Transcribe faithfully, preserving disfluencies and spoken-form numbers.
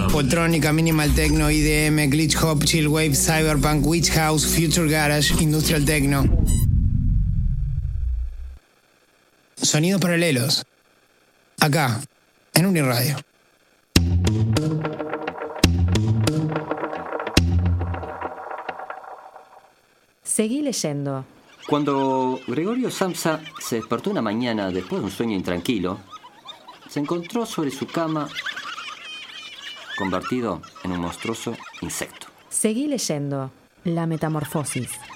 Poltrónica, Minimal Techno, I D M, Glitch Hop, Chill Wave, Cyberpunk, Witch House, Future Garage, Industrial Techno. Sonidos paralelos. Acá, en Uniradio. Seguí leyendo. Cuando Gregorio Samsa se despertó una mañana después de un sueño intranquilo, se encontró sobre su cama convertido en un monstruoso insecto. Seguí leyendo. La metamorfosis.